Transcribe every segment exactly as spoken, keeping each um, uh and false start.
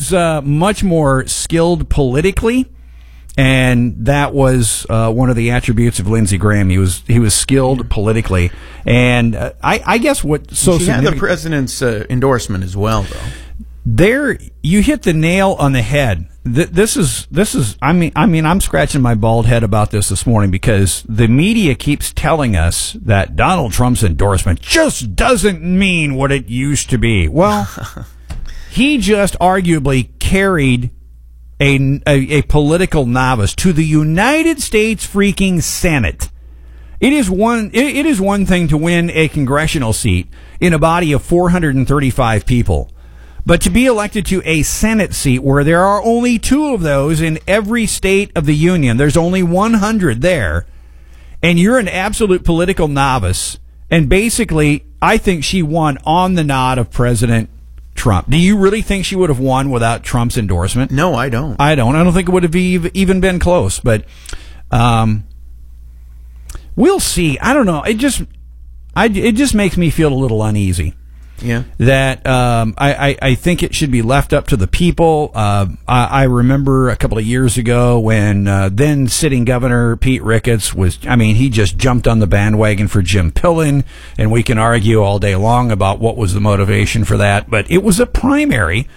was uh, much more skilled politically, and that was uh, one of the attributes of Lindsey Graham. He was he was skilled politically, and uh, I, I guess what so she had the president's uh, endorsement as well, though. There, you hit the nail on the head. Th- this is this is. I mean, I mean, I'm scratching my bald head about this this morning because the media keeps telling us that Donald Trump's endorsement just doesn't mean what it used to be. Well, he just arguably carried a, a a political novice to the United States freaking Senate. It is one. It, it is one thing to win a congressional seat in a body of four hundred thirty-five people. But to be elected to a Senate seat where there are only two of those in every state of the union, there's only one hundred there, and you're an absolute political novice, and basically, I think she won on the nod of President Trump. Do you really think she would have won without Trump's endorsement? No, I don't. I don't. I don't think it would have even been close, but um, we'll see. I don't know. It just, I, it just makes me feel a little uneasy. Yeah, that um, I, I, I think it should be left up to the people. Uh, I, I remember a couple of years ago when uh, then sitting Governor Pete Ricketts was, I mean, he just jumped on the bandwagon for Jim Pillen, and we can argue all day long about what was the motivation for that, but it was a primary.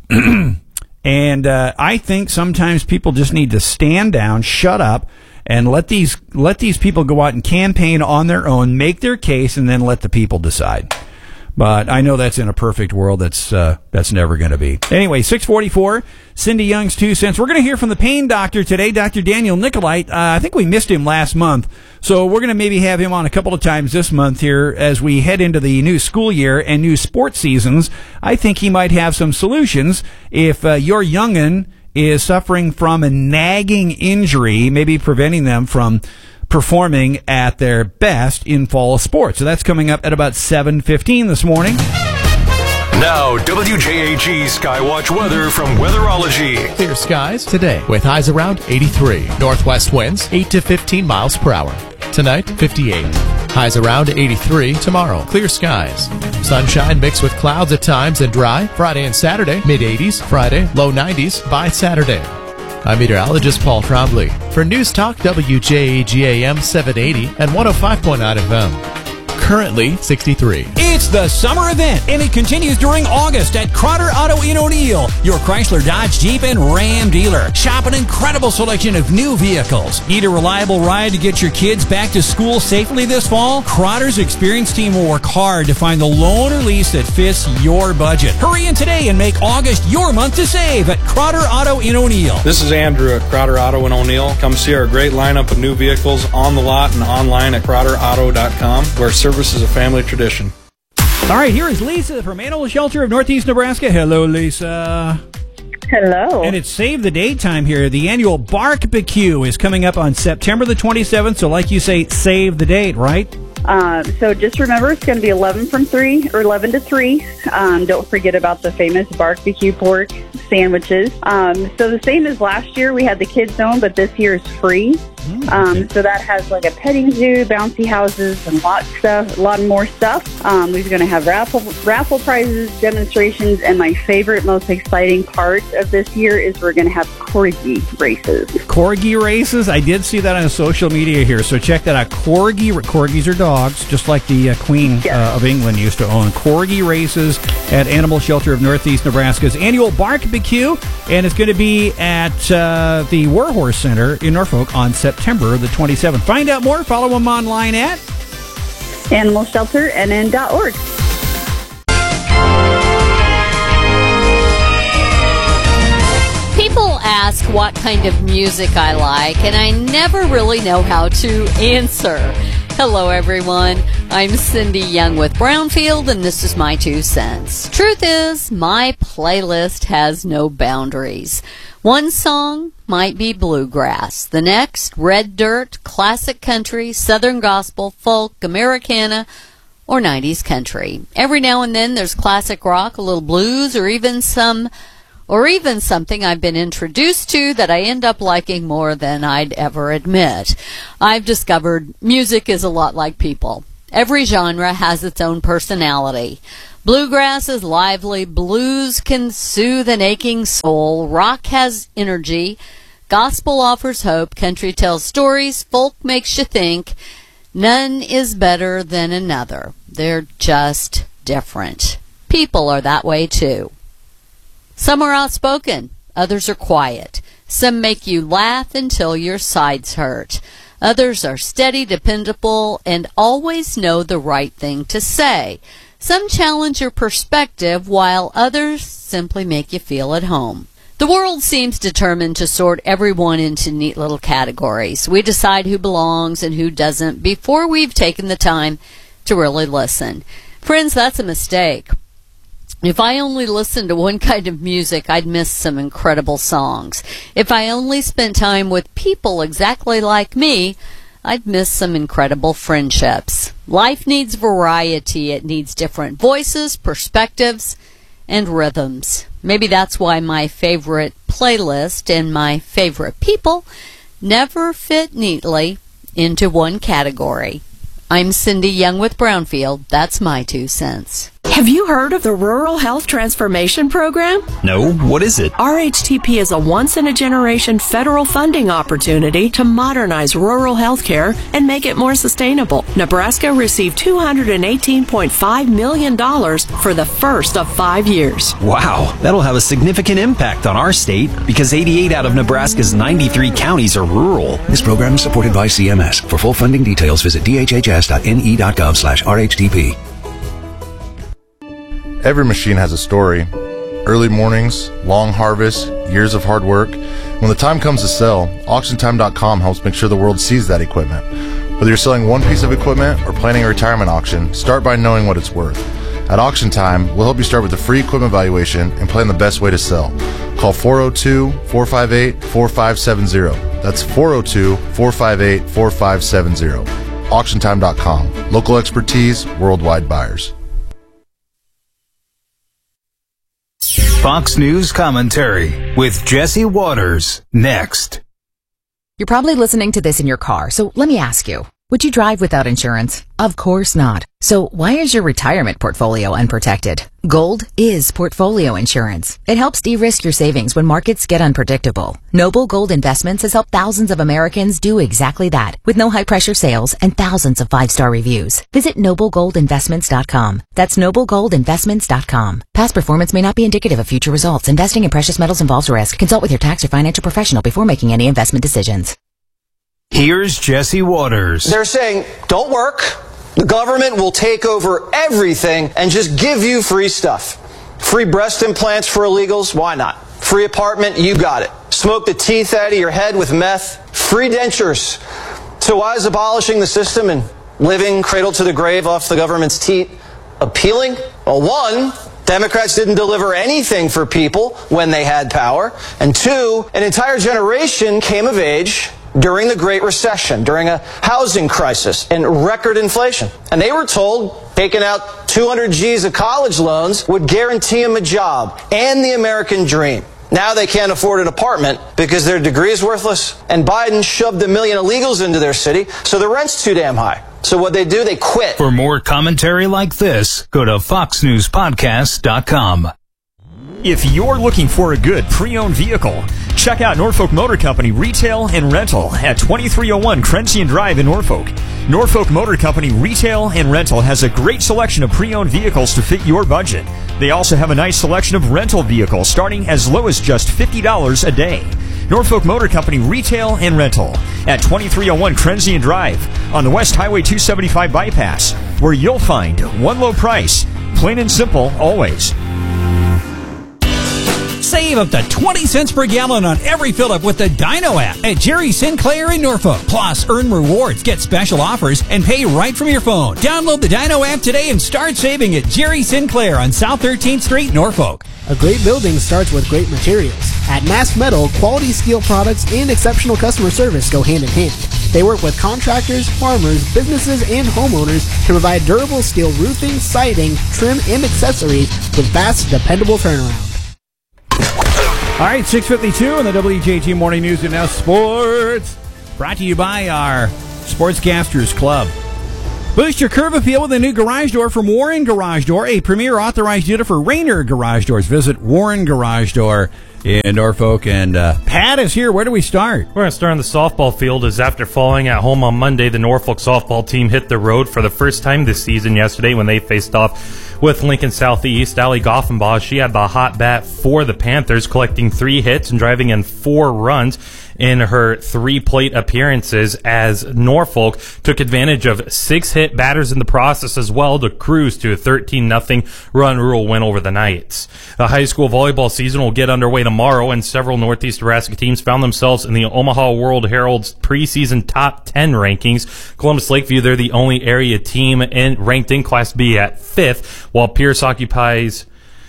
And uh, I think sometimes people just need to stand down, shut up, and let these let these people go out and campaign on their own, make their case, and then let the people decide. But I know that's in a perfect world. That's uh, that's never going to be. Anyway, six forty-four, Cindy Young's Two Cents. We're going to hear from the pain doctor today, Doctor Daniel Nicolite. Uh, I think we missed him last month, so we're going to maybe have him on a couple of times this month here as we head into the new school year and new sports seasons. I think he might have some solutions if uh, your young'un is suffering from a nagging injury, maybe preventing them from performing at their best in fall sports. So that's coming up at about seven fifteen this morning. Now, W J A G Skywatch weather from Weatherology. Clear skies today with highs around eighty-three. Northwest winds eight to fifteen miles per hour. Tonight, fifty-eight. Highs around eighty-three. Tomorrow, clear skies. Sunshine mixed with clouds at times and dry. Friday and Saturday, mid eighties. Friday, low nineties by Saturday. I'm meteorologist Paul Trombley for News Talk W J A G A M seven eighty and one oh five point nine F M. Currently sixty-three. It's the summer event, and it continues during August at Crowder Auto in O'Neill, your Chrysler, Dodge, Jeep, and Ram dealer. Shop an incredible selection of new vehicles. Need a reliable ride to get your kids back to school safely this fall? Crowder's experienced team will work hard to find the loan or lease that fits your budget. Hurry in today and make August your month to save at Crowder Auto in O'Neill. This is Andrew at Crowder Auto in O'Neill. Come see our great lineup of new vehicles on the lot and online at crowder auto dot com, where service is a family tradition. All right, here is Lisa from Animal Shelter of Northeast Nebraska. Hello, Lisa. Hello. And it's Save the Date time here. The annual Bark-B-Q is coming up on September the twenty-seventh, so like you say, save the date, right? Uh, so just remember, it's going to be eleven from three or eleven to three. Um, don't forget about the famous Bark-B-Q pork sandwiches. Um, so the same as last year, we had the kids zone, but this year is free. Um, so that has like a petting zoo, bouncy houses, and lots of stuff, a lot more stuff. Um, we're going to have raffle raffle prizes, demonstrations, and my favorite, most exciting part of this year is we're going to have corgi races. Corgi races? I did see that on social media here, so check that out. Corgi, corgis are dogs, just like the uh, Queen Yes. uh, of England used to own. Corgi races at Animal Shelter of Northeast Nebraska's annual Bark-B-Q, and it's going to be at uh, the Warhorse Center in Norfolk on September the twenty-seventh. Find out more. Follow them online at animal shelter n n dot org. People ask what kind of music I like, and I never really know how to answer. Hello, everyone. I'm Cindy Young with Brownfield, and this is my two cents. Truth is, my playlist has no boundaries. One song might be bluegrass. The next, red dirt, classic country, southern gospel, folk, Americana, or nineties country. Every now and then there's classic rock, a little blues, or even some or even something I've been introduced to that I end up liking more than I'd ever admit. I've discovered music is a lot like people. Every genre has its own personality. Bluegrass is lively, blues can soothe an aching soul, rock has energy, gospel offers hope, country tells stories, folk makes you think. None is better than another. They're just different. People are that way too. Some are outspoken, others are quiet. Some make you laugh until your sides hurt. Others are steady, dependable, and always know the right thing to say. Some challenge your perspective, while others simply make you feel at home. The world seems determined to sort everyone into neat little categories. We decide who belongs and who doesn't before we've taken the time to really listen. Friends, that's a mistake. If I only listened to one kind of music, I'd miss some incredible songs. If I only spent time with people exactly like me, I'd miss some incredible friendships. Life needs variety. It needs different voices, perspectives, and rhythms. Maybe that's why my favorite playlist and my favorite people never fit neatly into one category. I'm Cindy Young with Brownfield. That's my two cents. Have you heard of the Rural Health Transformation Program? No, what is it? R H T P is a once-in-a-generation federal funding opportunity to modernize rural health care and make it more sustainable. Nebraska received two hundred eighteen point five million dollars for the first of five years. Wow, that'll have a significant impact on our state because eighty-eight out of Nebraska's ninety-three counties are rural. This program is supported by C M S. For full funding details, visit d h h s dot n e dot gov slash r h t p. Every machine has a story. Early mornings, long harvests, years of hard work. When the time comes to sell, auction time dot com helps make sure the world sees that equipment. Whether you're selling one piece of equipment or planning a retirement auction, start by knowing what it's worth. At Auction Time, we'll help you start with a free equipment valuation and plan the best way to sell. Call four oh two, four five eight, four five seven zero. That's four oh two, four five eight, four five seven zero. auction time dot com. Local expertise, worldwide buyers. Fox News Commentary with Jesse Waters. Next. You're probably listening to this in your car, so let me ask you. Would you drive without insurance? Of course not. So why is your retirement portfolio unprotected? Gold is portfolio insurance. It helps de-risk your savings when markets get unpredictable. Noble Gold Investments has helped thousands of Americans do exactly that with no high-pressure sales and thousands of five-star reviews. Visit noble gold investments dot com. That's noble gold investments dot com. Past performance may not be indicative of future results. Investing in precious metals involves risk. Consult with your tax or financial professional before making any investment decisions. Here's Jesse Waters. They're saying, don't work. The government will take over everything and just give you free stuff. Free breast implants for illegals? Why not? Free apartment? You got it. Smoke the teeth out of your head with meth? Free dentures. So why is abolishing the system and living cradle to the grave off the government's teat appealing? Well, one, Democrats didn't deliver anything for people when they had power. And two, an entire generation came of age during the Great Recession, during a housing crisis and record inflation. And they were told taking out two hundred G's of college loans would guarantee them a job and the American dream. Now they can't afford an apartment because their degree is worthless. And Biden shoved a million illegals into their city, so the rent's too damn high. So what they do, they quit. For more commentary like this, go to fox news podcast dot com. If you're looking for a good pre-owned vehicle, check out Norfolk Motor Company Retail and Rental at twenty-three oh one Crenshaw Drive in Norfolk. Norfolk Motor Company Retail and Rental has a great selection of pre-owned vehicles to fit your budget. They also have a nice selection of rental vehicles starting as low as just fifty dollars a day. Norfolk Motor Company Retail and Rental at twenty-three oh one Crenshaw Drive on the West Highway two seventy-five bypass, where you'll find one low price, plain and simple, always. Save up to twenty cents per gallon on every fill-up with the Dino app at Jerry Sinclair in Norfolk. Plus, earn rewards, get special offers, and pay right from your phone. Download the Dino app today and start saving at Jerry Sinclair on South thirteenth Street, Norfolk. A great building starts with great materials. At Mass Metal, quality steel products and exceptional customer service go hand in hand. They work with contractors, farmers, businesses, and homeowners to provide durable steel roofing, siding, trim, and accessories with fast, dependable turnaround. All right, six fifty-two in the W J T Morning News and Now Sports. Brought to you by our Sportscasters Club. Boost your curve appeal with a new garage door from Warren Garage Door, a premier authorized dealer for Rainer Garage Doors. Visit Warren Garage Door in Norfolk. And uh, Pat is here. Where do we start? We're going to start on the softball field, as after falling at home on Monday, the Norfolk softball team hit the road for the first time this season yesterday when they faced off with Lincoln Southeast. Allie Goffenbaugh, she had the hot bat for the Panthers, collecting three hits and driving in four runs in her three plate appearances, as Norfolk took advantage of six hit batters in the process as well to cruise to a thirteen nothing run rule win over the Knights. The high school volleyball season will get underway tomorrow, and several Northeast Nebraska teams found themselves in the Omaha World Herald's preseason top ten rankings. Columbus Lakeview, they're the only area team in, ranked in Class B at fifth, while Pierce occupies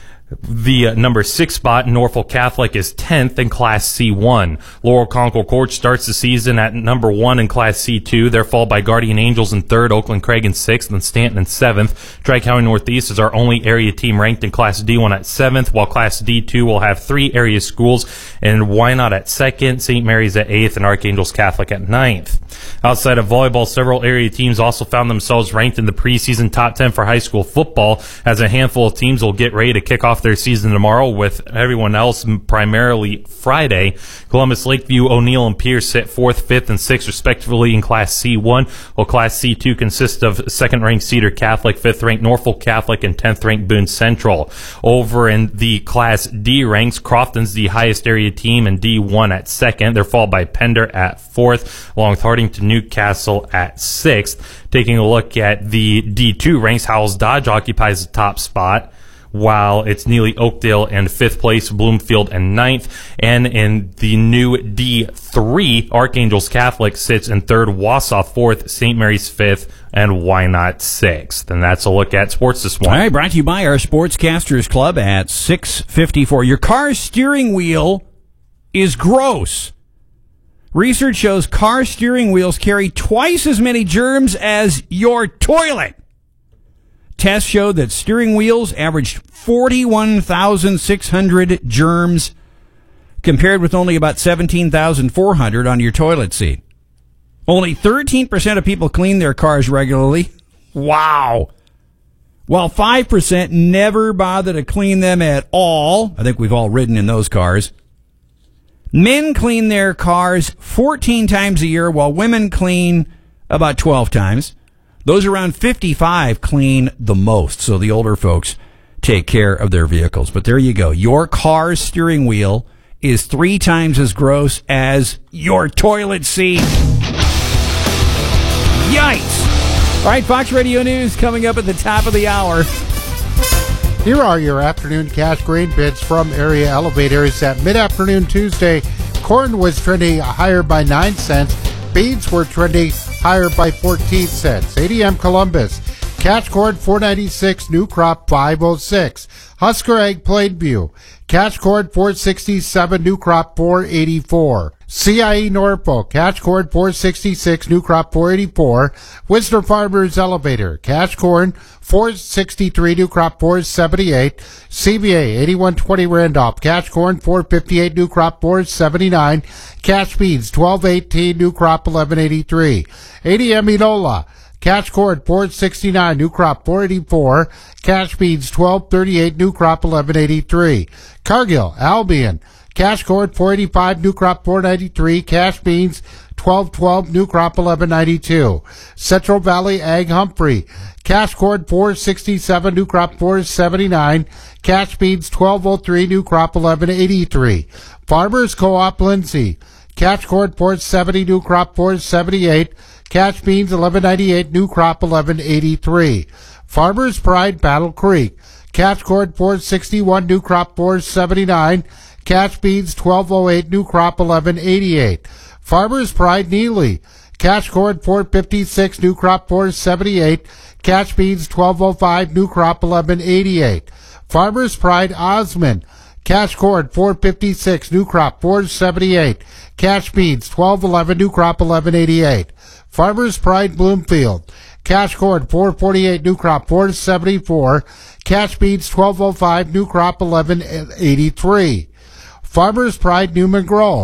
the uh, number six spot. Norfolk Catholic is tenth in Class C one. Laurel Concord starts the season at number one in Class C two. They're followed by Guardian Angels in third, Oakland Craig in sixth, and Stanton in seventh. Tri-County Northeast is our only area team ranked in Class D one at seventh, while Class D two will have three area schools, and Wynot at second, Saint Mary's at eighth, and Archangels Catholic at ninth. Outside of volleyball, several area teams also found themselves ranked in the preseason top ten for high school football, as a handful of teams will get ready to kick off their season tomorrow, with everyone else primarily Friday. Columbus, Lakeview, O'Neill, and Pierce sit fourth, fifth, and sixth respectively in Class C one, while Class C two consists of second-ranked Cedar Catholic, fifth-ranked Norfolk Catholic, and tenth-ranked Boone Central. Over in the Class D ranks, Crofton's the highest area team in D one at second. They're followed by Pender at fourth, along with Hardington Newcastle at sixth. Taking a look at the D two ranks, Howells Dodge occupies the top spot, while it's Neely Oakdale in fifth place, Bloomfield in ninth. And in the new D three, Archangels Catholic sits in third, Wausau fourth, Saint Mary's fifth, and Wynot sixth. And that's a look at sports this morning. All right, brought to you by our Sportscasters Club at six fifty-four. Your car's steering wheel is gross. Research shows car steering wheels carry twice as many germs as your toilet. Tests showed that steering wheels averaged forty-one thousand six hundred germs, compared with only about seventeen thousand four hundred on your toilet seat. Only thirteen percent of people clean their cars regularly. Wow. While five percent never bother to clean them at all. I think we've all ridden in those cars. Men clean their cars fourteen times a year, while women clean about twelve times. Those around fifty-five clean the most, so the older folks take care of their vehicles. But there you go. Your car's steering wheel is three times as gross as your toilet seat. Yikes! All right, Fox Radio News coming up at the top of the hour. Here are your afternoon cash grain bids from area elevators. At mid-afternoon Tuesday, corn was trending higher by nine cents. Beans were trending higher by fourteen cents. A D M Columbus, cash corn four ninety-six, new crop five oh six. Husker Egg Plainview, cash corn four sixty-seven, new crop four eighty-four. C I E Norfolk, cash corn four sixty-six, new crop four eighty-four. Worcester Farmers Elevator, cash corn four sixty-three, new crop four seventy-eight. C B A eighty-one twenty Randolph, cash corn four fifty-eight, new crop four seventy-nine. Cash beans twelve eighteen, new crop eleven eighty-three. A D M Enola, cash corn four sixty-nine, new crop four eighty-four. Cash beans twelve thirty-eight, new crop eleven eighty-three. Cargill Albion, cash corn four eighty-five, new crop four ninety-three. Cash beans twelve twelve, new crop eleven ninety-two. Central Valley Ag Humphrey, cash corn four sixty-seven, new crop four seventy-nine. Cash beans twelve oh three, new crop eleven eighty-three. Farmers Co-op Lindsay, cash corn four seventy, new crop four seventy-eight. Cash beans eleven ninety-eight, new crop eleven eighty-three. Farmers Pride Battle Creek, cash corn four sixty-one, new crop four seventy-nine. Cash beans twelve oh eight, new crop eleven eighty-eight. Farmers Pride Neely, cash corn four fifty-six, new crop four seventy-eight. Cash beans twelve oh five, new crop eleven eighty-eight. Farmers Pride Osmond, cash corn four fifty-six, new crop four seventy-eight. Cash beans twelve eleven, new crop eleven eighty-eight. Farmers Pride Bloomfield, cash corn four forty-eight, new crop four seventy-four. Cash beans twelve oh five, new crop eleven eighty-three. Farmers Pride Newman Grove,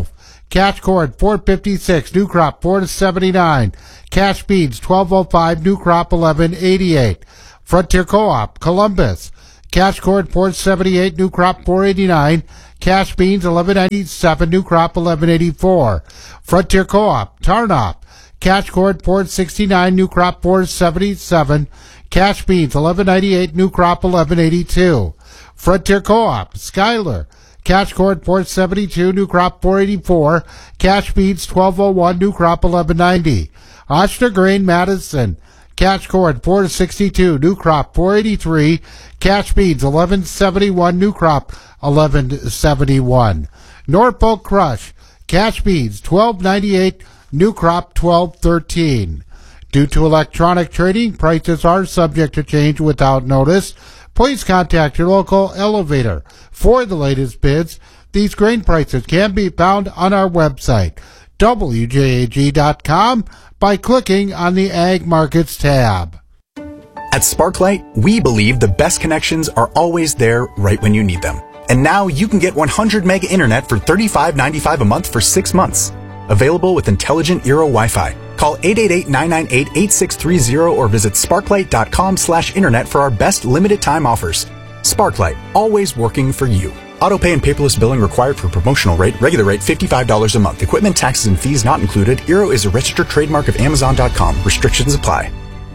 Cash corn four fifty-six, new crop four seventy-nine. Cash beans twelve oh five, new crop eleven eighty-eight. Frontier Co-op Columbus, cash corn four seventy-eight, new crop four eighty-nine. Cash beans eleven ninety-seven, new crop eleven eighty-four. Frontier Co-op Tarnop, cash corn four sixty-nine, new crop four seventy-seven. Cash beans eleven ninety-eight, new crop eleven eighty-two. Frontier Co-op Schuyler, cash corn four seventy-two, new crop four eighty-four. Cash beans twelve oh one, new crop eleven ninety. Ochsner Grain Madison, cash corn four sixty-two, new crop four eighty-three. Cash beans eleven seventy-one, new crop eleven seventy-one. Norfolk Crush, cash beans twelve ninety-eight, new crop twelve thirteen. Due to electronic trading, prices are subject to change without notice. Please contact your local elevator for the latest bids. These grain prices can be found on our website, W J A G dot com, by clicking on the Ag Markets tab. At Sparklight, we believe the best connections are always there right when you need them. And now you can get one hundred meg internet for thirty-five ninety-five a month for six months. Available with intelligent Eero Wi-Fi. Call eight eight eight, nine nine eight, eight six three zero or visit sparklight.com slash internet for our best limited time offers. Sparklight, always working for you. Auto pay and paperless billing required for promotional rate. Regular rate fifty-five dollars a month. Equipment, taxes, and fees not included. Eero is a registered trademark of Amazon dot com. Restrictions apply.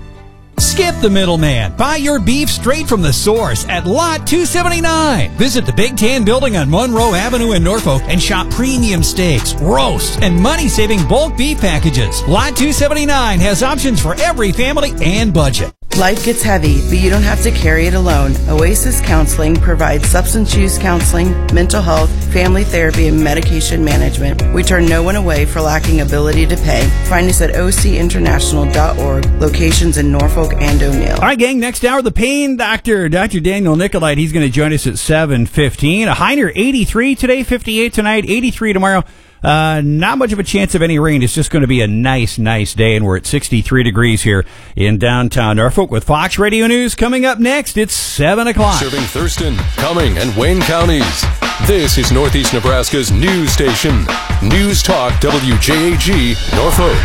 Skip the middleman. Buy your beef straight from the source at Lot two seventy-nine. Visit the Big Tan building on Monroe Avenue in Norfolk and shop premium steaks, roasts, and money-saving bulk beef packages. Lot two seventy-nine has options for every family and budget. Life gets heavy, but you don't have to carry it alone. Oasis Counseling provides substance use counseling, mental health, family therapy, and medication management. We turn no one away for lacking ability to pay. Find us at O C international dot org, locations in Norfolk and O'Neill. All right, gang, next hour, the pain doctor, Doctor Daniel Nicolite. He's going to join us at seven fifteen. A high near eighty-three today, fifty-eight tonight, eighty-three tomorrow. Uh, not much of a chance of any rain. It's just going to be a nice, nice day, and we're at sixty-three degrees here in downtown Norfolk with Fox Radio News coming up next. It's seven o'clock. Serving Thurston, Cumming, and Wayne counties. This is Northeast Nebraska's news station. News Talk W J A G, Norfolk.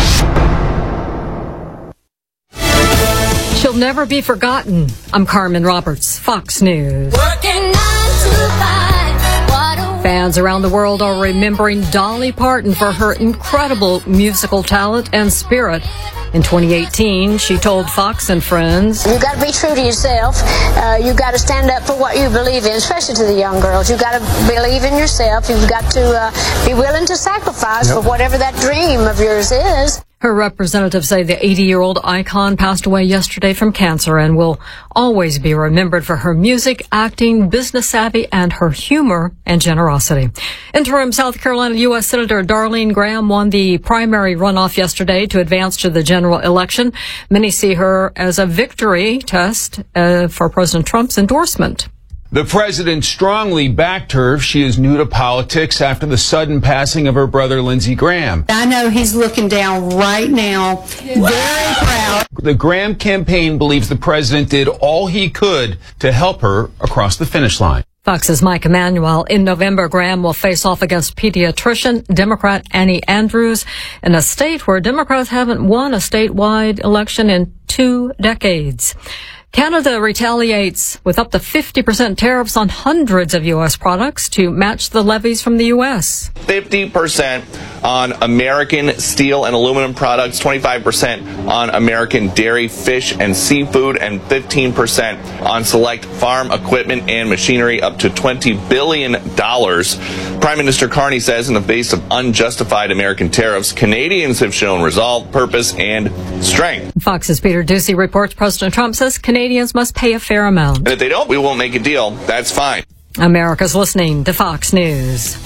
She'll never be forgotten. I'm Carmen Roberts, Fox News. Working nine to five. Fans around the world are remembering Dolly Parton for her incredible musical talent and spirit. In twenty eighteen, she told Fox and Friends, "You got to be true to yourself. Uh, you got to stand up for what you believe in, especially to the young girls. You got to believe in yourself. You've got to uh, be willing to sacrifice yep. for whatever that dream of yours is." Her representatives say the eighty-year-old icon passed away yesterday from cancer and will always be remembered for her music, acting, business savvy, and her humor and generosity. Interim South Carolina U S Senator Darlene Graham won the primary runoff yesterday to advance to the general election. Many see her as a victory test uh, for President Trump's endorsement. The president strongly backed her. She is new to politics after the sudden passing of her brother, Lindsey Graham. I know he's looking down right now, very proud. The Graham campaign believes the president did all he could to help her across the finish line. Fox's Mike Emanuel. In November, Graham will face off against pediatrician Democrat Annie Andrews in a state where Democrats haven't won a statewide election in two decades. Canada retaliates with up to fifty percent tariffs on hundreds of U S products to match the levies from the U S. fifty percent on American steel and aluminum products, twenty-five percent on American dairy, fish, and seafood, and fifteen percent on select farm equipment and machinery, up to twenty billion dollars. Prime Minister Carney says in the face of unjustified American tariffs, Canadians have shown resolve, purpose, and strength. Fox's Peter Ducey reports President Trump says Canadians must pay a fair amount. And if they don't, we won't make a deal. That's fine. America's listening to Fox News.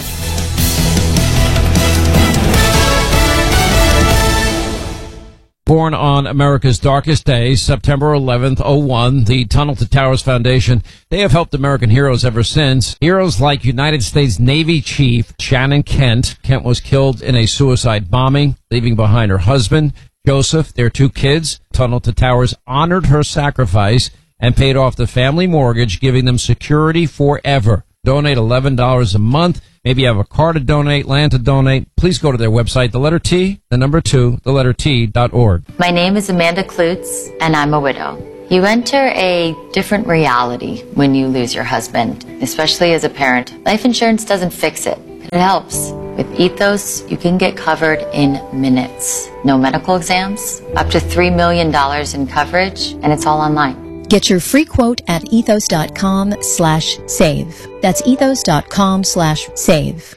Born on America's darkest day, September eleventh, oh one, the Tunnel to Towers Foundation, they have helped American heroes ever since. Heroes like United States Navy Chief Shannon Kent. Kent was killed in a suicide bombing, leaving behind her husband, Joseph, their two kids. Tunnel to Towers honored her sacrifice and paid off the family mortgage, giving them security forever. Donate eleven dollars a month. Maybe you have a car to donate, land to donate. Please go to their website, the letter T, the number two, the letter T dot org. My name is Amanda Klutz, and I'm a widow. You enter a different reality when you lose your husband, especially as a parent. Life insurance doesn't fix it, but it helps. With Ethos, you can get covered in minutes. No medical exams, up to three million dollars in coverage, and it's all online. Get your free quote at ethos.com slash save. That's ethos.com slash save.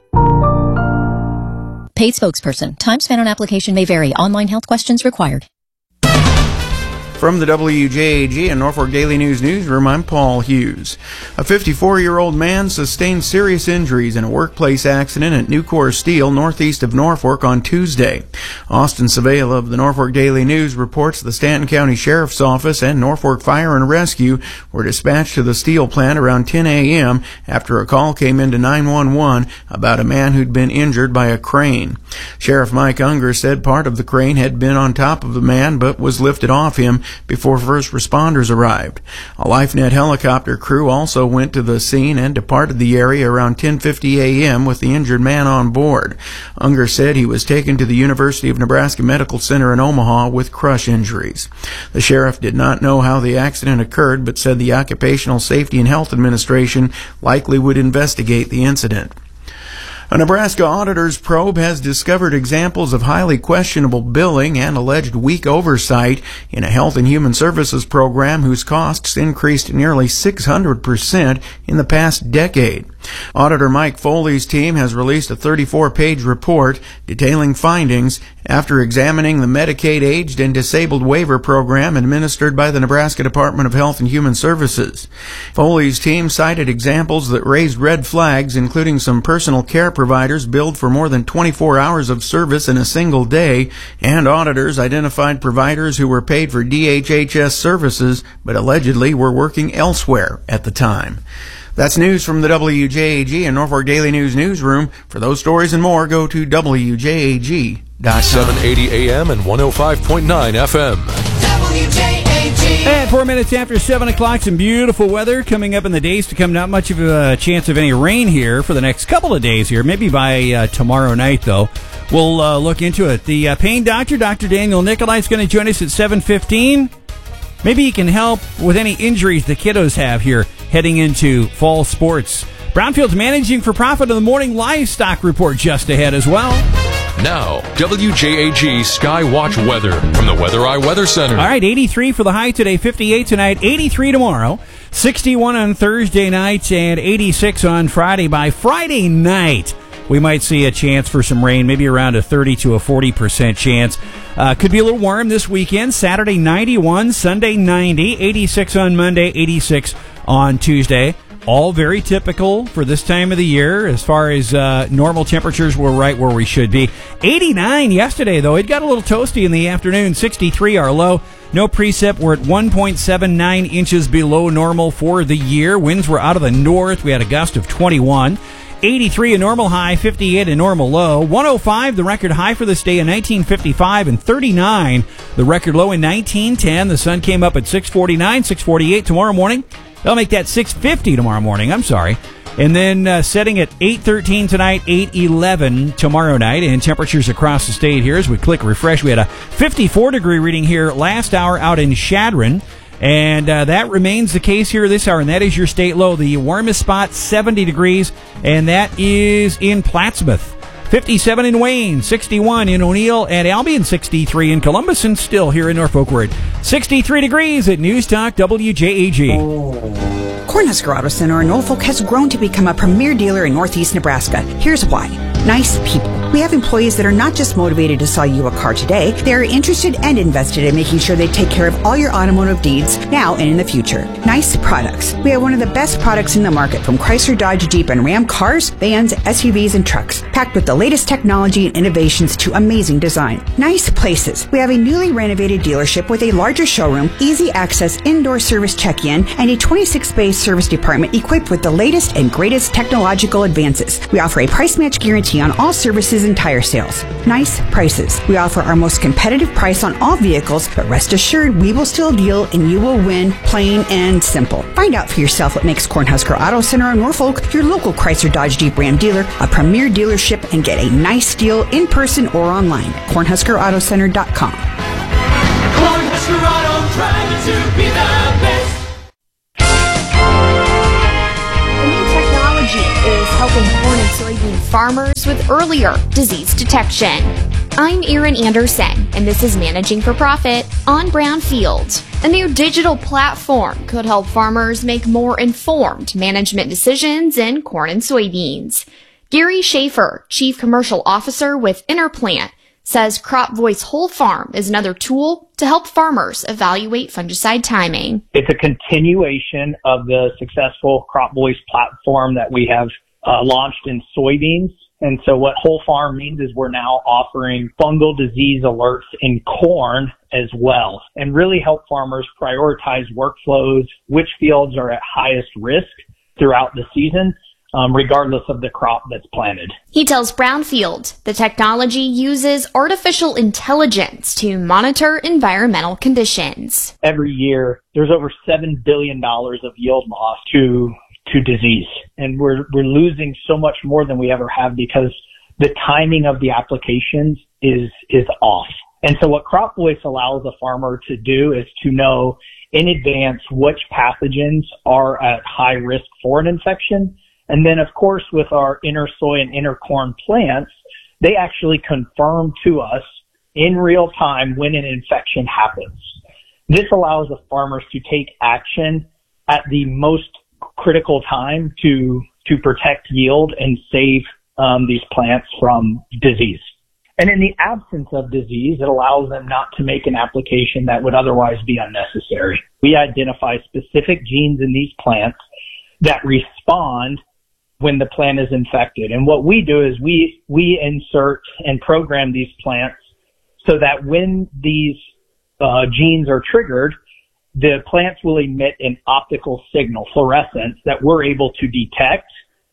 Paid spokesperson. Time spent on application may vary. Online health questions required. From the W J A G and Norfolk Daily News newsroom, I'm Paul Hughes. A fifty-four-year-old man sustained serious injuries in a workplace accident at Nucor Steel northeast of Norfolk on Tuesday. Austin Savale of the Norfolk Daily News reports the Stanton County Sheriff's Office and Norfolk Fire and Rescue were dispatched to the steel plant around ten a.m. after a call came into nine one one about a man who'd been injured by a crane. Sheriff Mike Unger said part of the crane had been on top of the man but was lifted off him before first responders arrived. A LifeNet helicopter crew also went to the scene and departed the area around ten fifty a.m. with the injured man on board. Unger said he was taken to the University of Nebraska Medical Center in Omaha with crush injuries. The sheriff did not know how the accident occurred, but said the Occupational Safety and Health Administration likely would investigate the incident. A Nebraska auditor's probe has discovered examples of highly questionable billing and alleged weak oversight in a Health and Human Services program whose costs increased nearly six hundred percent in the past decade. Auditor Mike Foley's team has released a thirty-four page report detailing findings after examining the Medicaid aged and disabled waiver program administered by the Nebraska Department of Health and Human Services. Foley's team cited examples that raised red flags, including some personal care providers billed for more than twenty-four hours of service in a single day, and auditors identified providers who were paid for D H H S services but allegedly were working elsewhere at the time. That's news from the W J A G and Norfolk Daily News newsroom. For those stories and more, go to W J A G dot com. seven eighty A M and one oh five point nine F M. W J A G. And four minutes after seven o'clock, some beautiful weather coming up in the days to come. Not much of a chance of any rain here for the next couple of days here. Maybe by uh, tomorrow night, though. We'll uh, look into it. The uh, pain doctor, Doctor Daniel Nicolai, is going to join us at seven fifteen. Maybe he can help with any injuries the kiddos have here heading into fall sports. Brownfield's managing for profit of the morning livestock report just ahead as well. Now, W J A G Skywatch weather from the Weather Eye Weather Center. All right, eighty-three for the high today, fifty-eight tonight, eighty-three tomorrow, sixty-one on Thursday night, and eighty-six on Friday. By Friday night, we might see a chance for some rain, maybe around a thirty to a forty percent chance. Uh, could be a little warm this weekend. Saturday, ninety-one, Sunday, ninety, eighty-six on Monday, eighty-six on Tuesday. All very typical for this time of the year as far as uh, normal temperatures. We're right where we should be. eighty-nine yesterday, though. It got a little toasty in the afternoon. sixty-three our low. No precip. We're at one point seven nine inches below normal for the year. Winds were out of the north. We had a gust of twenty-one. eighty-three a normal high, fifty-eight a normal low. one oh five the record high for this day in nineteen fifty-five, and thirty-nine the record low in nineteen ten. The sun came up at six forty-nine, six forty-eight tomorrow morning. They'll make that six fifty tomorrow morning. I'm sorry. And then uh, setting at eight thirteen tonight, eight eleven tomorrow night. And temperatures across the state here as we click refresh. We had a fifty-four degree reading here last hour out in Chadron. And uh, that remains the case here this hour, and that is your state low. The warmest spot, seventy degrees, and that is in Plattsmouth. fifty-seven in Wayne, sixty-one in O'Neill and Albion, sixty-three in Columbus, and still here in Norfolk. We're at sixty-three degrees at News Talk W J A G. Cornhusker Auto Center in Norfolk has grown to become a premier dealer in Northeast Nebraska. Here's why. Nice people. We have employees that are not just motivated to sell you a car today, they are interested and invested in making sure they take care of all your automotive needs now and in the future. Nice products. We have one of the best products in the market, from Chrysler, Dodge, Jeep, and Ram cars, vans, S U Vs, and trucks. packed with the latest technology and innovations to amazing design. Nice Places. We have a newly renovated dealership with a larger showroom, easy access indoor service check-in, and a twenty-six space service department equipped with the latest and greatest technological advances. We offer a price match guarantee on all services and tire sales. Nice Prices. We offer our most competitive price on all vehicles, but rest assured we will still deal and you will win, plain and simple. Find out for yourself what makes Cornhusker Auto Center in Norfolk your local Chrysler Dodge Jeep Ram dealer, a premier dealership, and get a nice deal in person or online. cornhusker auto center dot com. Cornhusker Auto, driving to be the best. The new technology is helping corn and soybean farmers with earlier disease detection. I'm Erin Anderson, and this is Managing for Profit on Brownfield. A new digital platform could help farmers make more informed management decisions in corn and soybeans. Gary Schaefer, Chief Commercial Officer with Interplant, says Crop Voice Whole Farm is another tool to help farmers evaluate fungicide timing. It's a continuation of the successful Crop Voice platform that we have uh, launched in soybeans. And so what Whole Farm means is we're now offering fungal disease alerts in corn as well, and really help farmers prioritize workflows, which fields are at highest risk throughout the season, um, regardless of the crop that's planted. He tells Brownfield the technology uses artificial intelligence to monitor environmental conditions. Every year, there's over seven billion dollars of yield loss to to disease. And we're, we're losing so much more than we ever have because the timing of the applications is, is off. And so what Crop Voice allows a farmer to do is to know in advance which pathogens are at high risk for an infection. And then of course with our inner soy and inner corn plants, they actually confirm to us in real time when an infection happens. This allows the farmers to take action at the most critical time to to protect yield and save um, these plants from disease. And in the absence of disease, it allows them not to make an application that would otherwise be unnecessary. We identify specific genes in these plants that respond when the plant is infected. And what we do is we we insert and program these plants so that when these uh, genes are triggered, the plants will emit an optical signal, fluorescence, that we're able to detect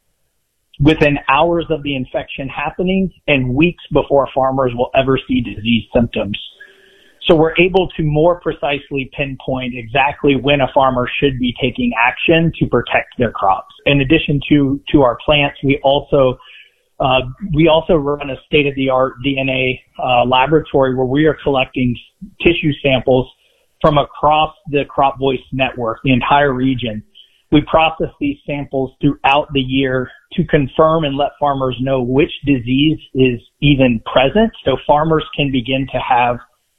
within hours of the infection happening and weeks before farmers will ever see disease symptoms. So we're able to more precisely pinpoint exactly when a farmer should be taking action to protect their crops. In addition to, to our plants, we also uh, we also run a state-of-the-art D N A uh, laboratory where we are collecting tissue samples from across the Crop Voice network, the entire region. We process these samples throughout the year to confirm and let farmers know which disease is even present, so farmers can begin to have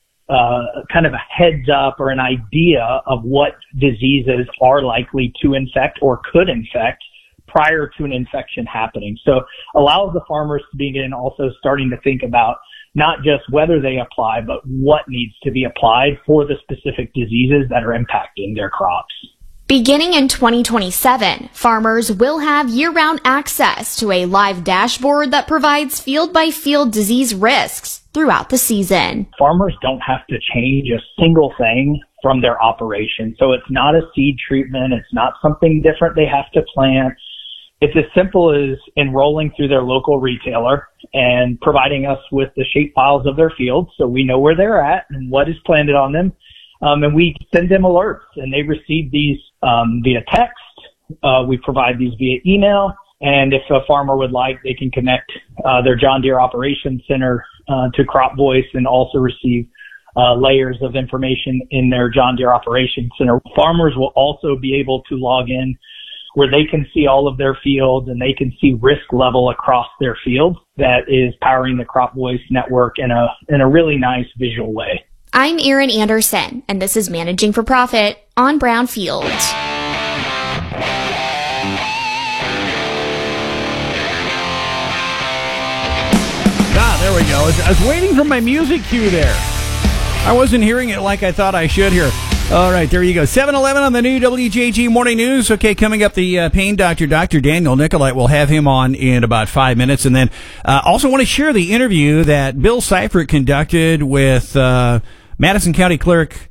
uh, kind of a heads up or an idea of what diseases are likely to infect or could infect prior to an infection happening. So allows the farmers to begin also starting to think about not just whether they apply, but what needs to be applied for the specific diseases that are impacting their crops. Beginning in twenty twenty-seven, farmers will have year-round access to a live dashboard that provides field-by-field disease risks throughout the season. Farmers don't have to change a single thing from their operation. So it's not a seed treatment. It's not something different they have to plant. It's as simple as enrolling through their local retailer and providing us with the shape files of their fields so we know where they're at and what is planted on them. Um, and we send them alerts, and they receive these um, via text. Uh, we provide these via email. And if a farmer would like, they can connect uh, their John Deere Operations Center uh, to Crop Voice and also receive uh, layers of information in their John Deere Operations Center. Farmers will also be able to log in where they can see all of their fields and they can see risk level across their fields that is powering the Crop Voice network in a in a really nice visual way. I'm Erin Anderson, and this is Managing for Profit on Brownfield. Ah, there we go. I was waiting for my music cue there. I wasn't hearing it like I thought I should here. All right, there you go. seven eleven on the new W J G Morning News. Okay, coming up, the uh, pain doctor, Doctor Daniel Nicolite. We'll have him on in about five minutes. And then uh, also want to share the interview that Bill Seifert conducted with uh, Madison County Clerk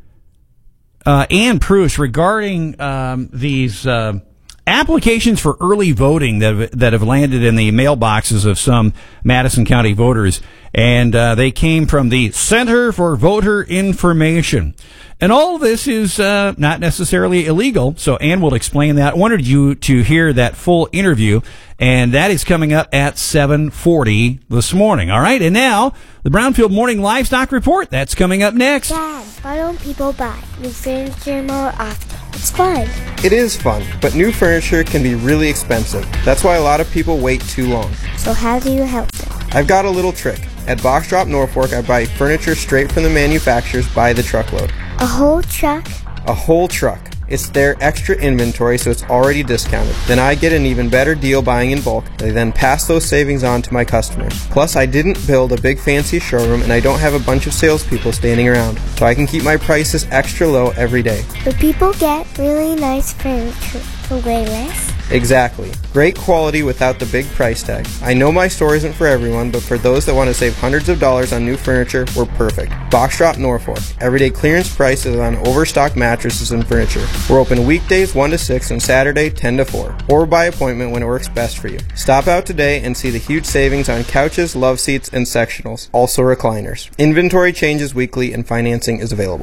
uh, Ann Preuss regarding um, these uh, applications for early voting that have, that have landed in the mailboxes of some Madison County voters. And uh, they came from the Center for Voter Information. And all of this is uh, not necessarily illegal, so Ann will explain that. I wanted you to hear that full interview, and that is coming up at seven forty this morning. All right, and now, the Brownfield Morning Livestock Report. That's coming up next. Dad, why don't people buy new furniture more often? It's fun. It is fun, but new furniture can be really expensive. That's why a lot of people wait too long. So how do you help them? I've got a little trick. At Box Drop Norfolk, I buy furniture straight from the manufacturers by the truckload. A whole truck? A whole truck. It's their extra inventory, so it's already discounted. Then I get an even better deal buying in bulk. They then pass those savings on to my customers. Plus, I didn't build a big fancy showroom, and I don't have a bunch of salespeople standing around, so I can keep my prices extra low every day. But people get really nice furniture for way less? Exactly. Great quality without the big price tag. I know my store isn't for everyone, but for those that want to save hundreds of dollars on new furniture, we're perfect. Box Drop Norfolk. Everyday clearance prices on overstocked mattresses and furniture. We're open weekdays one to six and Saturday ten to four. Or by appointment when it works best for you. Stop out today and see the huge savings on couches, love seats, and sectionals. Also recliners. Inventory changes weekly and financing is available.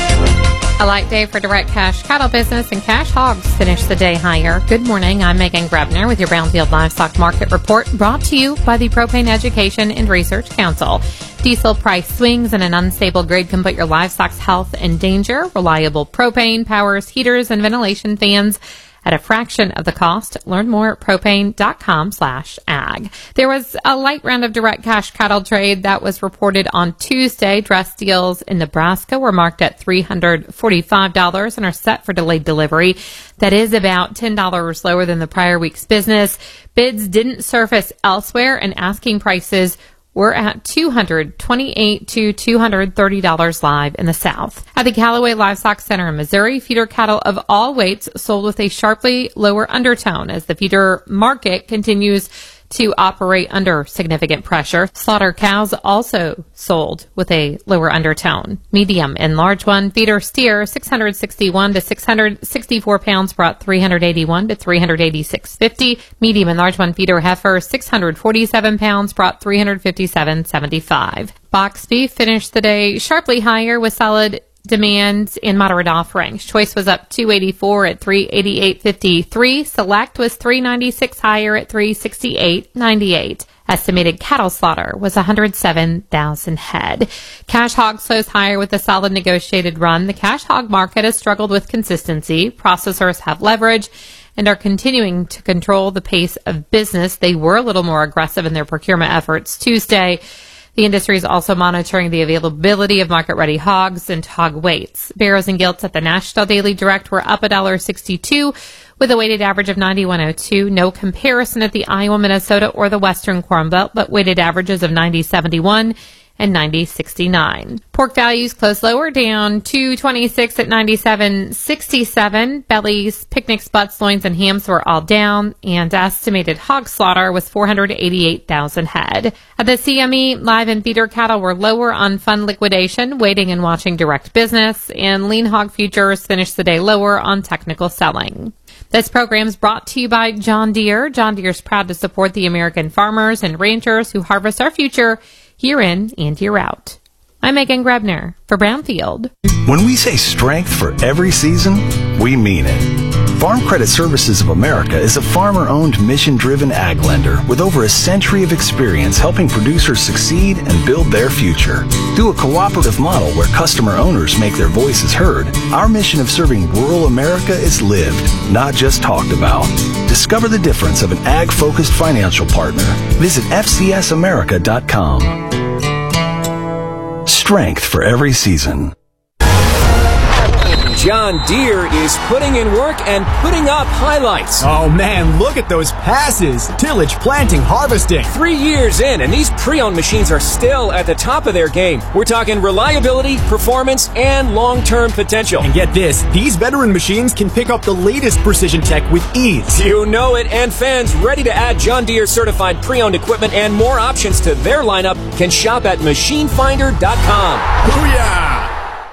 A light day for direct cash cattle business, and cash hogs finish the day higher. Good morning. I'm Megan Grebner with your Brownfield Livestock Market Report, brought to you by the Propane Education and Research Council. Diesel price swings and an unstable grid can put your livestock's health in danger. Reliable propane powers heaters and ventilation fans at a fraction of the cost. Learn more at propane.com slash ag. There was a light round of direct cash cattle trade that was reported on Tuesday. Dress deals in Nebraska were marked at three hundred forty-five dollars and are set for delayed delivery. That is about ten dollars lower than the prior week's business. Bids didn't surface elsewhere, and asking prices we're at two hundred twenty-eight to two hundred thirty dollars live in the South. At the Callaway Livestock Center in Missouri, feeder cattle of all weights sold with a sharply lower undertone as the feeder market continues to operate under significant pressure. Slaughter cows also sold with a lower undertone. Medium and large one feeder steer six hundred sixty-one to six hundred sixty-four pounds brought three hundred eighty-one to three hundred eighty-six fifty. Medium and large one feeder heifer six hundred forty-seven pounds brought three hundred fifty-seven seventy-five. Box beef finished the day sharply higher with solid demand and moderate offerings. Choice was up two eighty-four at three eighty-eight fifty-three. Select was three ninety-six higher at three sixty-eight ninety-eight. Estimated cattle slaughter was one hundred seven thousand head. Cash hog slows higher with a solid negotiated run. The cash hog market has struggled with consistency. Processors have leverage and are continuing to control the pace of business. They were a little more aggressive in their procurement efforts Tuesday. The industry is also monitoring the availability of market-ready hogs and hog weights. Barrows and gilts at the National Daily Direct were up one dollar sixty-two with a weighted average of ninety-one oh two. No comparison at the Iowa, Minnesota, or the Western Corn Belt, but weighted averages of ninety seventy-one and ninety sixty-nine. Pork values closed lower, down two twenty-six at ninety-seven sixty-seven. Bellies, picnics, butts, loins, and hams were all down, and estimated hog slaughter was four hundred eighty-eight thousand head. At the C M E, live and feeder cattle were lower on fund liquidation, waiting and watching direct business, and lean hog futures finished the day lower on technical selling. This program is brought to you by John Deere. John Deere is proud to support the American farmers and ranchers who harvest our future year in and year out. I'm Megan Grebner for Brownfield. When we say strength for every season, we mean it. Farm Credit Services of America is a farmer-owned, mission-driven ag lender with over a century of experience helping producers succeed and build their future. Through a cooperative model where customer owners make their voices heard, our mission of serving rural America is lived, not just talked about. Discover the difference of an ag-focused financial partner. Visit F C S America dot com. Strength for every season. John Deere is putting in work and putting up highlights. Oh man, look at those passes. Tillage, planting, harvesting. Three years in, and these pre-owned machines are still at the top of their game. We're talking reliability, performance, and long-term potential. And get this, these veteran machines can pick up the latest precision tech with ease. You know it, and fans ready to add John Deere certified pre-owned equipment and more options to their lineup can shop at machine finder dot com. Booyah!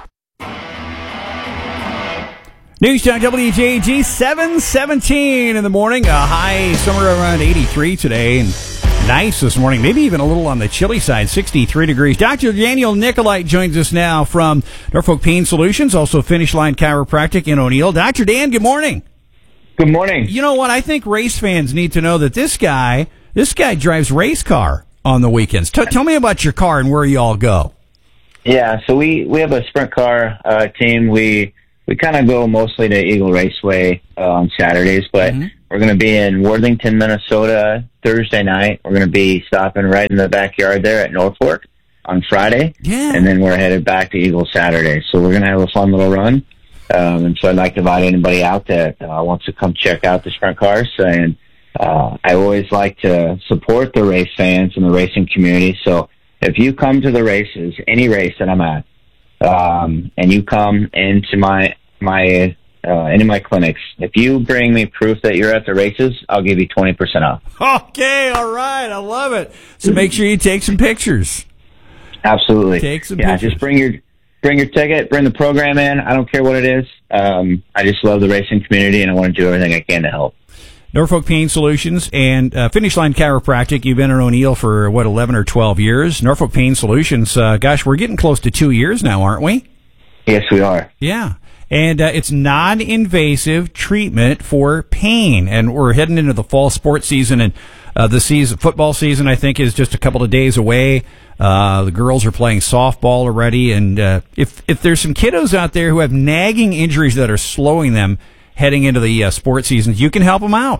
News Talk W J G, seven seventeen in the morning. A high somewhere around eighty-three today. And nice this morning. Maybe even a little on the chilly side, sixty-three degrees. Doctor Daniel Nicolite joins us now from Norfolk Pain Solutions, also Finish Line Chiropractic in O'Neill. Doctor Dan, good morning. Good morning. You know what? I think race fans need to know that this guy, this guy drives race car on the weekends. T- tell me about your car and where you all go. Yeah, so we, we have a sprint car uh, team. We we kind of go mostly to Eagle Raceway uh, on Saturdays, but mm-hmm. we're going to be in Worthington, Minnesota Thursday night. We're going to be stopping right in the backyard there at Norfolk on Friday. Yeah. And then we're headed back to Eagle Saturday. So we're going to have a fun little run. Um, and so I'd like to invite anybody out that uh, wants to come check out the sprint cars. And uh, I always like to support the race fans and the racing community. So if you come to the races, any race that I'm at, um, and you come into my my uh, into my clinics, if you bring me proof that you're at the races, I'll give you twenty percent off. Okay, all right, I love it. So make sure you take some pictures. Absolutely. Take some yeah, pictures. Just bring your bring your ticket, bring the program in. I don't care what it is. Um, I just love the racing community, and I want to do everything I can to help. Norfolk Pain Solutions and uh, Finish Line Chiropractic. You've been in O'Neill for, what, eleven or twelve years. Norfolk Pain Solutions, uh, gosh, we're getting close to two years now, aren't we? Yes, we are. Yeah. And uh, it's non-invasive treatment for pain. And we're heading into the fall sports season, and uh, the season, football season, I think, is just a couple of days away. Uh, the girls are playing softball already. And uh, if, if there's some kiddos out there who have nagging injuries that are slowing them heading into the uh, sports season, you can help them out.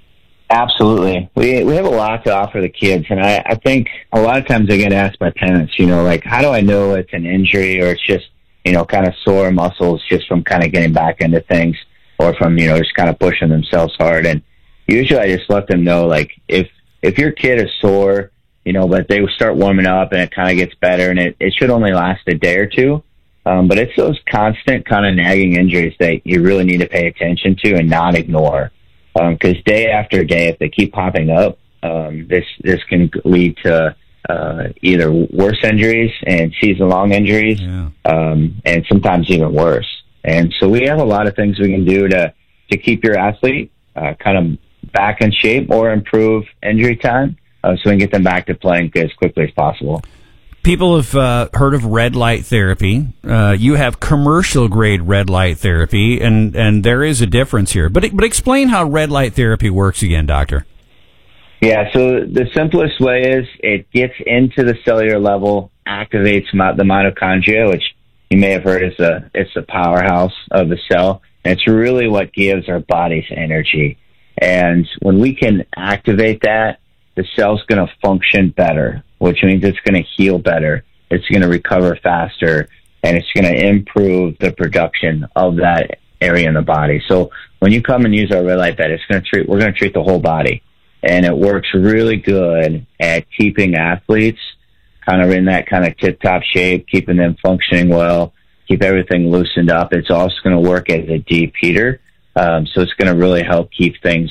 Absolutely. We we have a lot to offer the kids, and I, I think a lot of times I get asked by parents, you know, like, how do I know it's an injury or it's just, you know, kind of sore muscles just from kind of getting back into things or from, you know, just kind of pushing themselves hard. And usually I just let them know, like, if if your kid is sore, you know, but they start warming up and it kind of gets better, and it, it should only last a day or two. Um, but it's those constant kind of nagging injuries that you really need to pay attention to and not ignore. Because um, day after day, if they keep popping up, um, this this can lead to uh, either worse injuries and season-long injuries, yeah. um, and sometimes even worse. And so we have a lot of things we can do to, to keep your athlete uh, kind of back in shape or improve injury time uh, so we can get them back to playing as quickly as possible. People have uh, heard of red light therapy. Uh, you have commercial grade red light therapy, and, and there is a difference here. But but explain how red light therapy works again, doctor. Yeah, so the simplest way is it gets into the cellular level, activates the mitochondria, which you may have heard is a it's the powerhouse of the cell. And it's really what gives our bodies energy. And when we can activate that, the cell's going to function better, which means it's going to heal better, it's going to recover faster, and it's going to improve the production of that area in the body. So when you come and use our red light bed, it's going to treat, we're going to treat the whole body. And it works really good at keeping athletes kind of in that kind of tip-top shape, keeping them functioning well, keep everything loosened up. It's also going to work as a deep heater. Um, so it's going to really help keep things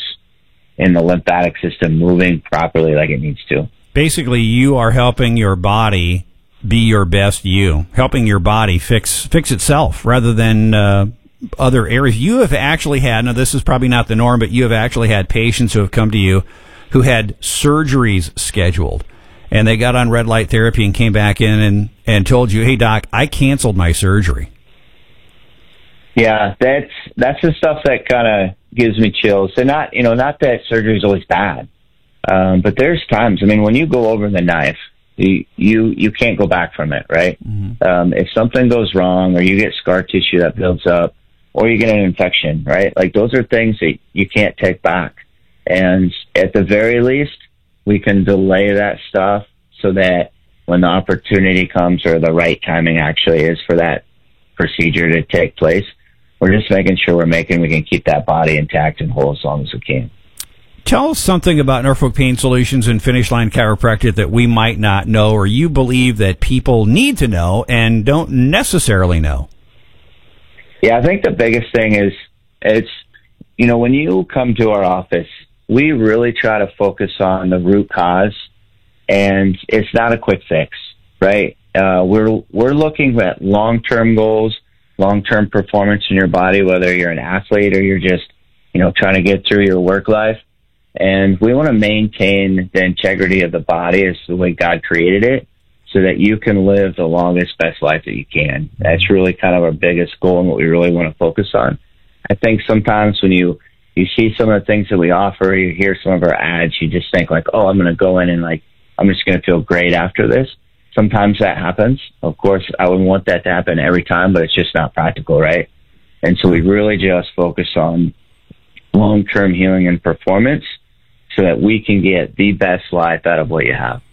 in the lymphatic system moving properly like it needs to. Basically, you are helping your body be your best you, helping your body fix fix itself rather than uh, other areas. You have actually had, now this is probably not the norm, but you have actually had patients who have come to you who had surgeries scheduled, and they got on red light therapy and came back in and, and told you, hey, doc, I canceled my surgery. Yeah, that's that's the stuff that kind of gives me chills. So not, you know, not that surgery is always bad, um, but there's times. I mean, when you go over the knife, you you, you can't go back from it, right? Mm-hmm. Um, if something goes wrong, or you get scar tissue that builds up, or you get an infection, right? Like those are things that you can't take back. And at the very least, we can delay that stuff so that when the opportunity comes, or the right timing actually is for that procedure to take place, we're just making sure we're making we can keep that body intact and whole as long as we can. Tell us something about Norfolk Pain Solutions and Finish Line Chiropractic that we might not know, or you believe that people need to know and don't necessarily know. Yeah, I think the biggest thing is it's, you know, when you come to our office, we really try to focus on the root cause, and it's not a quick fix, right? Uh, we're we're looking at long-term goals, long-term performance in your body, whether you're an athlete or you're just, you know, trying to get through your work life. And we want to maintain the integrity of the body as the way God created it so that you can live the longest, best life that you can. That's really kind of our biggest goal and what we really want to focus on. I think sometimes when you, you see some of the things that we offer, you hear some of our ads, you just think like, oh, I'm going to go in and like, I'm just going to feel great after this. Sometimes that happens. Of course, I wouldn't want that to happen every time, but it's just not practical, right? And so we really just focus on long-term healing and performance so that we can get the best life out of what you have.